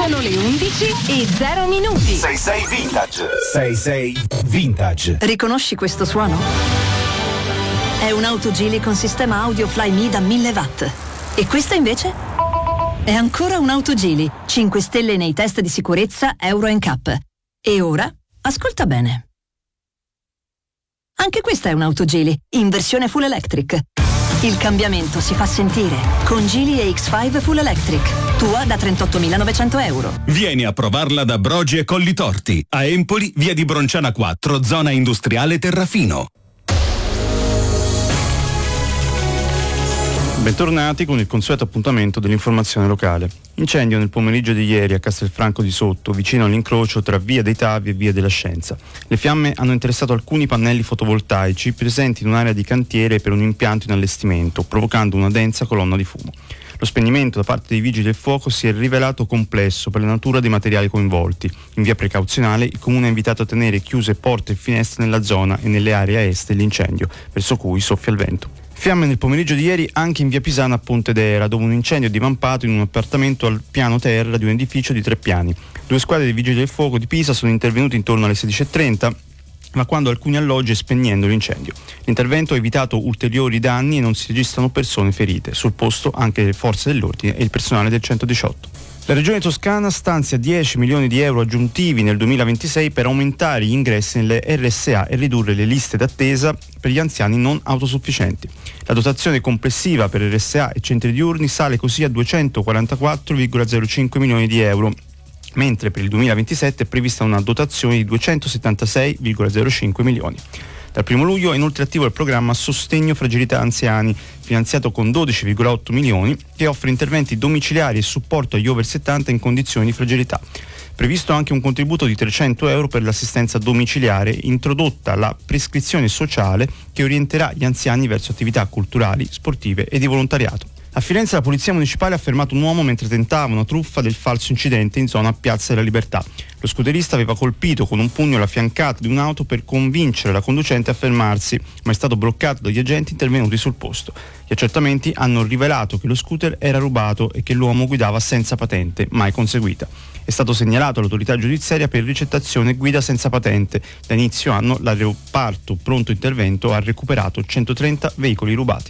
Sono le 11:0. 66 Vintage. 66 Vintage. Riconosci questo suono? È un'auto Geely con sistema audio Flyme da 1000 watt. E questa invece? È ancora un'auto Geely, 5 stelle nei test di sicurezza Euro NCAP. E ora, ascolta bene. Anche questa è un'auto Geely, in versione full electric. Il cambiamento si fa sentire con Geely EX5 Full Electric, tua da 38.900 euro. Vieni a provarla da Brogi e Colli Torti, a Empoli, via di Bronciana 4, zona industriale Terrafino. Bentornati con il consueto appuntamento dell'informazione locale. Incendio nel pomeriggio di ieri a Castelfranco di Sotto, vicino all'incrocio tra Via dei Tavi e Via della Scienza. Le fiamme hanno interessato alcuni pannelli fotovoltaici presenti in un'area di cantiere per un impianto in allestimento, provocando una densa colonna di fumo. Lo spegnimento da parte dei vigili del fuoco si è rivelato complesso per la natura dei materiali coinvolti. In via precauzionale il comune ha invitato a tenere chiuse porte e finestre nella zona e nelle aree a est dell'incendio, verso cui soffia il vento. Fiamme nel pomeriggio di ieri anche in via Pisana a Pontedera, dove un incendio è divampato in un appartamento al piano terra di un edificio di 3 piani. 2 squadre dei vigili del fuoco di Pisa sono intervenuti intorno alle 16:30, ma quando alcuni alloggi spegnendo l'incendio. L'intervento ha evitato ulteriori danni e non si registrano persone ferite. Sul posto anche le forze dell'ordine e il personale del 118. La Regione Toscana stanzia 10 milioni di euro aggiuntivi nel 2026 per aumentare gli ingressi nelle RSA e ridurre le liste d'attesa per gli anziani non autosufficienti. La dotazione complessiva per RSA e centri diurni sale così a 244,05 milioni di euro, mentre per il 2027 è prevista una dotazione di 276,05 milioni. Dal 1 luglio è inoltre attivo il programma Sostegno Fragilità Anziani, finanziato con 12,8 milioni, che offre interventi domiciliari e supporto agli over 70 in condizioni di fragilità. Previsto anche un contributo di 300 euro per l'assistenza domiciliare, introdotta la prescrizione sociale che orienterà gli anziani verso attività culturali, sportive e di volontariato. A Firenze la Polizia Municipale ha fermato un uomo mentre tentava una truffa del falso incidente in zona Piazza della Libertà. Lo scooterista aveva colpito con un pugno la fiancata di un'auto per convincere la conducente a fermarsi, ma è stato bloccato dagli agenti intervenuti sul posto. Gli accertamenti hanno rivelato che lo scooter era rubato e che l'uomo guidava senza patente, mai conseguita. È stato segnalato all'autorità giudiziaria per ricettazione e guida senza patente. Da inizio anno l'aeroporto pronto intervento ha recuperato 130 veicoli rubati.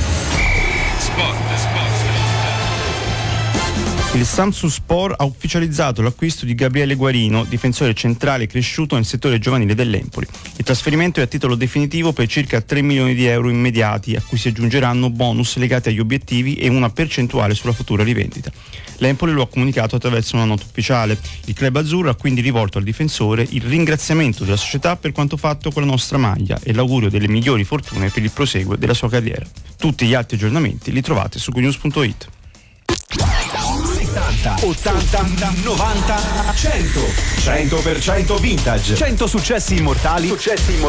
Il Samsung Sport ha ufficializzato l'acquisto di Gabriele Guarino, difensore centrale cresciuto nel settore giovanile dell'Empoli. Il trasferimento è a titolo definitivo per circa 3 milioni di euro immediati, a cui si aggiungeranno bonus legati agli obiettivi e una percentuale sulla futura rivendita. L'Empoli lo ha comunicato attraverso una nota ufficiale. Il club azzurro ha quindi rivolto al difensore il ringraziamento della società per quanto fatto con la nostra maglia e l'augurio delle migliori fortune per il proseguo della sua carriera. Tutti gli altri aggiornamenti li trovate su GoNews.it. 80, 90, 100% vintage. 100 successi immortali